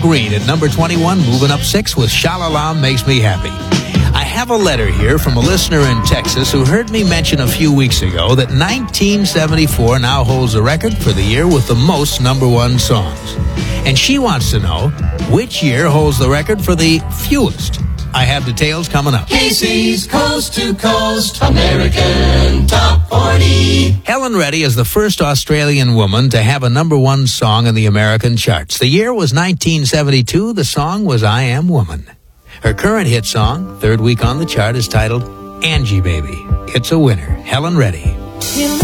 Green at number 21, moving up 6 with Sha-La-La Makes Me Happy. I have a letter here from a listener in Texas who heard me mention a few weeks ago that 1974 now holds the record for the year with the most number one songs. And she wants to know which year holds the record for the fewest. I have details coming up. Casey's Coast to Coast American Top 40. Helen Reddy is the first Australian woman to have a number one song in the American charts. The year was 1972. The song was I Am Woman. Her current hit song, third week on the chart, is titled Angie Baby. It's a winner. Helen Reddy.